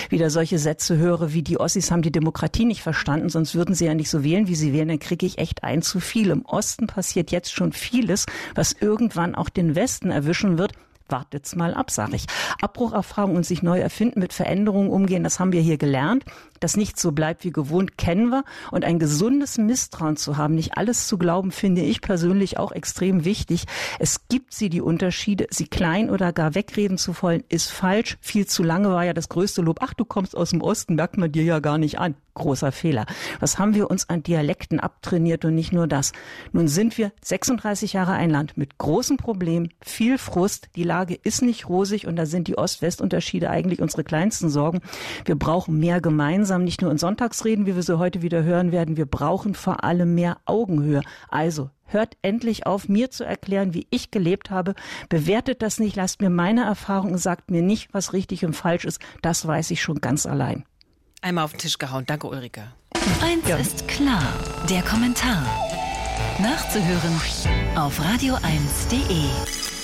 wieder solche Sätze höre, wie die Ossis haben die Demokratie nicht verstanden, sonst würden sie ja nicht so wählen, wie sie wählen, dann kriege ich echt ein zu viel. Im Osten passiert jetzt schon vieles, was irgendwann auch den Westen erwischen wird. Wartet's mal ab, sage ich. Abbrucherfahrung und sich neu erfinden, mit Veränderungen umgehen, das haben wir hier gelernt. Dass nichts so bleibt wie gewohnt, kennen wir. Und ein gesundes Misstrauen zu haben, nicht alles zu glauben, finde ich persönlich auch extrem wichtig. Es gibt die Unterschiede, sie klein oder gar wegreden zu wollen, ist falsch. Viel zu lange war ja das größte Lob. Ach, du kommst aus dem Osten, merkt man dir ja gar nicht an. Großer Fehler. Was haben wir uns an Dialekten abtrainiert und nicht nur das? Nun sind wir 36 Jahre ein Land mit großen Problemen, viel Frust. Die Lage ist nicht rosig und da sind die Ost-West-Unterschiede eigentlich unsere kleinsten Sorgen. Wir brauchen mehr gemeinsam, nicht nur in Sonntagsreden, wie wir sie heute wieder hören werden. Wir brauchen vor allem mehr Augenhöhe. Also hört endlich auf, mir zu erklären, wie ich gelebt habe. Bewertet das nicht, lasst mir meine Erfahrungen, sagt mir nicht, was richtig und falsch ist. Das weiß ich schon ganz allein. Einmal auf den Tisch gehauen. Danke, Ulrike. Eins ist klar, der Kommentar. Nachzuhören auf radio1.de.